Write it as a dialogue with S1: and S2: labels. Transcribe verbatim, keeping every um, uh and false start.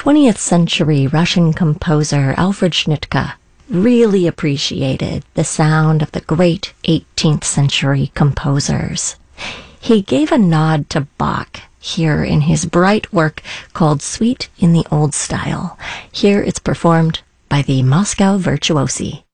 S1: twentieth century Russian composer Alfred Schnittke really appreciated the sound of the great eighteenth century composers. He gave a nod to Bach here in his bright work called Suite in the Old Style. Here it's performed by the Moscow Virtuosi.